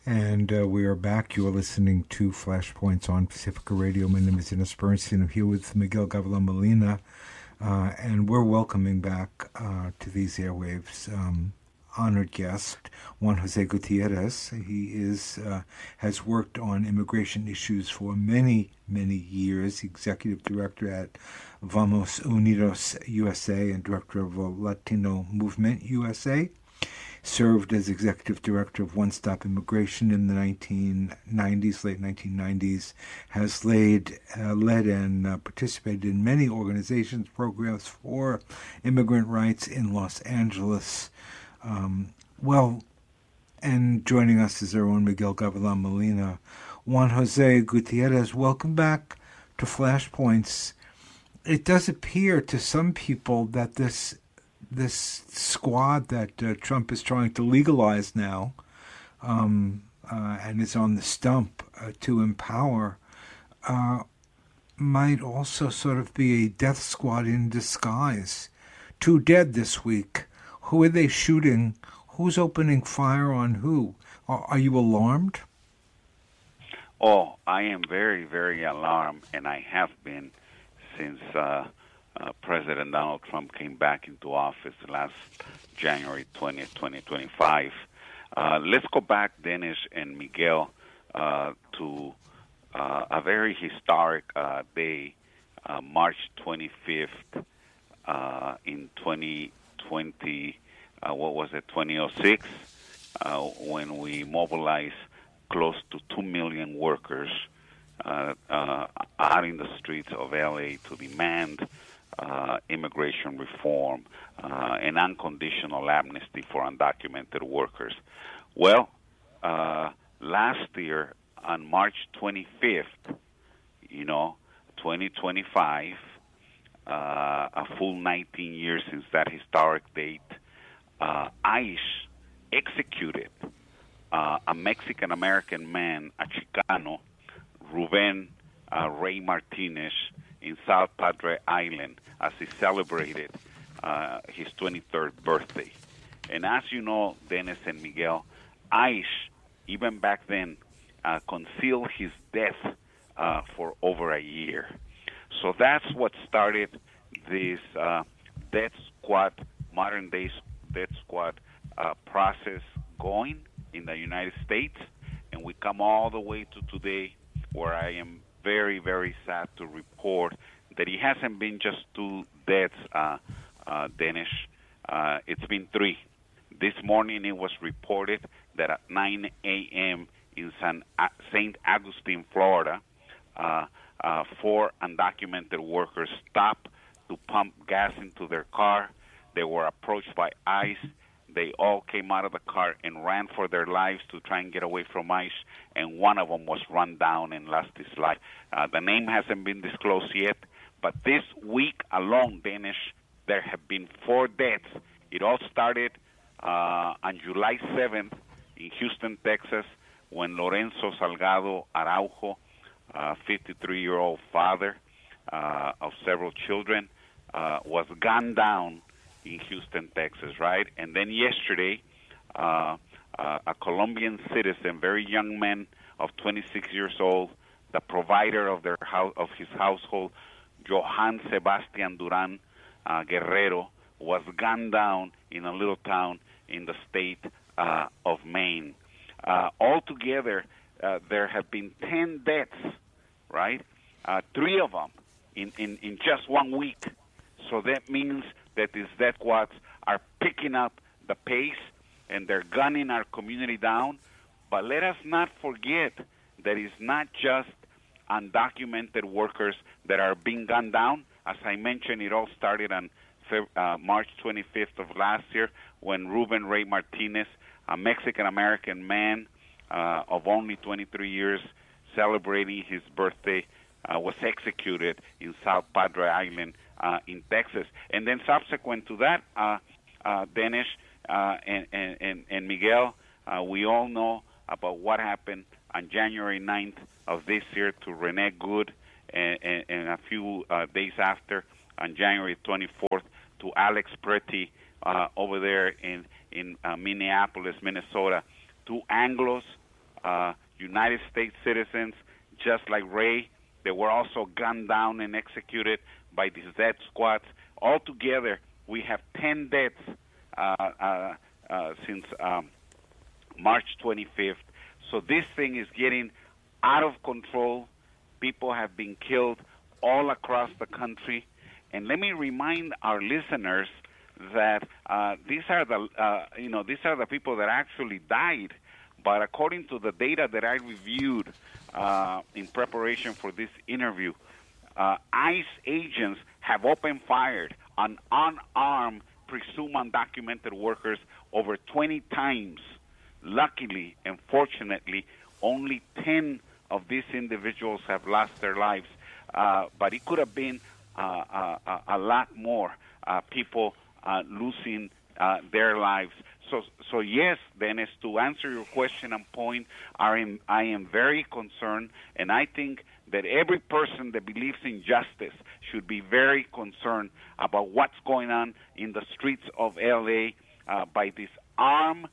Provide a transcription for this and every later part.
And we are back. You are listening to Flashpoints on Pacifica Radio. My name is Dennis Bernstein. I'm here with Miguel Gavilan Molina, and we're welcoming back to these airwaves honored guest, Juan Jose Gutierrez. He has worked on immigration issues for many, many years. Executive Director at Vamos Unidos USA and Director of Latino Movement USA. Served as executive director of One Stop Immigration in the 1990s, late 1990s, has led and participated in many organizations, programs for immigrant rights in Los Angeles. And joining us is our own Miguel Gavilan Molina. Juan Jose Gutierrez, welcome back to Flashpoints. It does appear to some people that this squad that Trump is trying to legalize now and is on the stump to empower might also sort of be a death squad in disguise. 2 dead this week. Who are they shooting? Who's opening fire on who? Are you alarmed? Oh, I am very, very alarmed, and I have been since President Donald Trump came back into office last January 20th, 2025. Let's go back, Dennis and Miguel, to a very historic day, March 25th in 2020, 2006, when we mobilized close to 2 million workers out in the streets of L.A. to demand immigration reform and unconditional amnesty for undocumented workers. Well, last year on March 25th, 2025, a full 19 years since that historic date, ICE executed a Mexican-American man, a Chicano, Ruben Ray Martinez, in South Padre Island as he celebrated his 23rd birthday. And as you know, Dennis and Miguel, ICE, even back then, concealed his death for over a year. So that's what started this death squad, modern-day death squad process going in the United States. And we come all the way to today, where I am very, very sad to report that it hasn't been just 2 deaths, Dennis. It's been 3. This morning it was reported that at 9 a.m. in St. Augustine, Florida, 4 undocumented workers stopped to pump gas into their car. They were approached by ICE. They all came out of the car and ran for their lives to try and get away from ICE, and one of them was run down and lost his life. The name hasn't been disclosed yet, but this week alone, Dennis, there have been 4 deaths. It all started on July 7th in Houston, Texas, when Lorenzo Salgado Araujo, 53-year-old father of several children, was gunned down in Houston, Texas, right? And then yesterday, a Colombian citizen, very young man of 26 years old, the provider of his household, Johan Sebastian Duran Guerrero, was gunned down in a little town in the state of Maine. Altogether, there have been 10 deaths, right? 3 of them in just 1 week. So that means that these death squads are picking up the pace and they're gunning our community down. But let us not forget that it's not just undocumented workers that are being gunned down. As I mentioned, it all started on March 25th of last year when Ruben Ray Martinez, a Mexican-American man of only 23 years, celebrating his birthday, was executed in South Padre Island in Texas. And then subsequent to that, Dennis and Miguel, we all know about what happened on January 9th of this year to Rene Good, and a few days after, on January 24th, to Alex Pretty over there in Minneapolis, Minnesota. 2 Anglos United States citizens, just like Ray. They were also gunned down and executed by these death squads. Altogether, we have 10 deaths since March 25th. So this thing is getting out of control. People have been killed all across the country. And let me remind our listeners that these are the people that actually died. But according to the data that I reviewed in preparation for this interview, ICE agents have opened fire on unarmed, presumed undocumented workers over 20 times. Luckily and fortunately, only 10 of these individuals have lost their lives. But it could have been a lot more people losing their lives. So yes, Dennis, to answer your question on point, I am very concerned, and I think that every person that believes in justice should be very concerned about what's going on in the streets of L.A. By these armed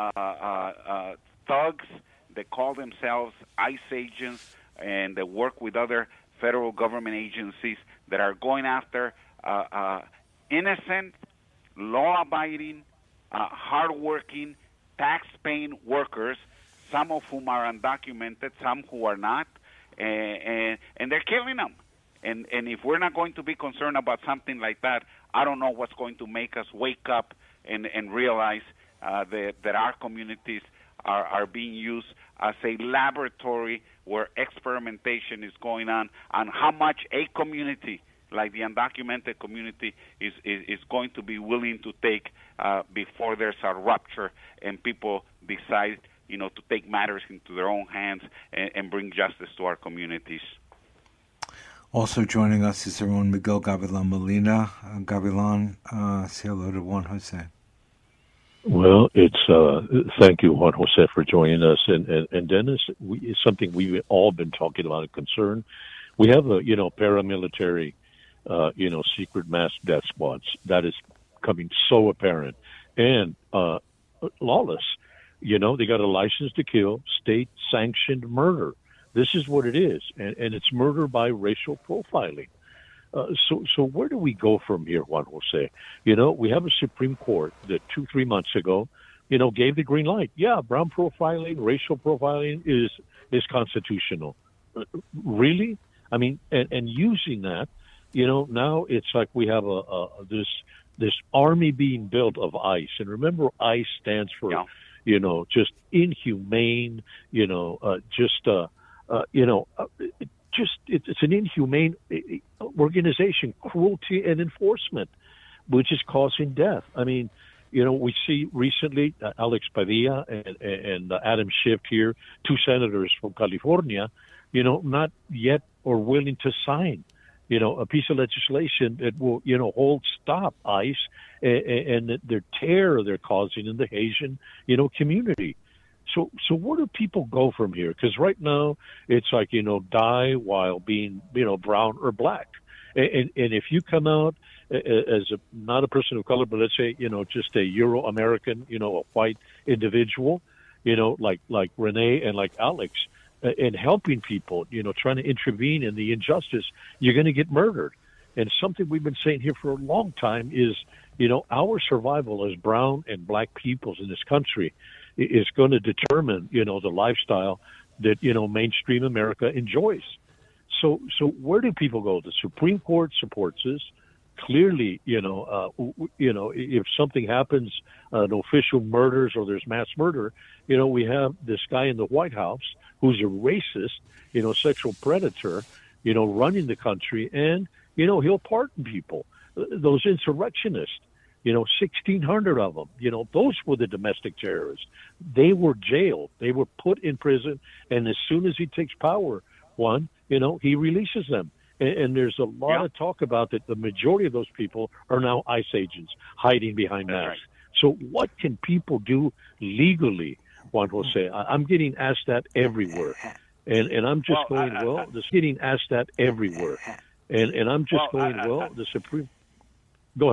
thugs that call themselves ICE agents and that work with other federal government agencies that are going after innocent, law-abiding, hard-working, tax-paying workers, some of whom are undocumented, some who are not, and they're killing them. And if we're not going to be concerned about something like that, I don't know what's going to make us wake up and realize that our communities are being used as a laboratory where experimentation is going on how much a community like the undocumented community is going to be willing to take before there's a rupture and people decide, to take matters into their own hands and bring justice to our communities. Also joining us is our own Miguel Gavilan Molina. Gavilan, say hello to Juan Jose. Well, it's thank you, Juan Jose, for joining us. And Dennis, it's something we've all been talking about and concerned. We have a, paramilitary, secret mass death squads. That is coming so apparent. And lawless. They got a license to kill, state-sanctioned murder. This is what it is. And it's murder by racial profiling. So where do we go from here, Juan Jose? We have a Supreme Court that 2-3 months ago, gave the green light. Yeah, brown profiling, racial profiling is constitutional. Really? I mean, and using that, now it's like we have this army being built of ICE. And remember, ICE stands for, just inhumane, it's an inhumane organization, cruelty and enforcement, which is causing death. I mean, we see recently Alex Padilla and Adam Schiff here, 2 senators from California, not yet or willing to sign, a piece of legislation that will, stop ICE and their terror they're causing in the Haitian, community. So where do people go from here? Because right now it's like, die while being, brown or black. And if you come out as not a person of color, but let's say, just a Euro-American, a white individual, like Renee and like Alex, and helping people, trying to intervene in the injustice, you're going to get murdered. And something we've been saying here for a long time is, our survival as brown and black peoples in this country is going to determine, the lifestyle that, mainstream America enjoys. So where do people go? The Supreme Court supports this. Clearly, if something happens, an official murders or there's mass murder, we have this guy in the White House who's a racist, sexual predator, running the country, and, he'll pardon people. Those insurrectionists, 1,600 of them, those were the domestic terrorists. They were jailed. They were put in prison. And as soon as he takes power, he releases them. And there's a lot of talk about that. The majority of those people are now ICE agents hiding behind masks. Right. So what can people do legally, Juan Jose? I'm getting asked that everywhere. And I'm just getting asked that everywhere. And I'm just the Supreme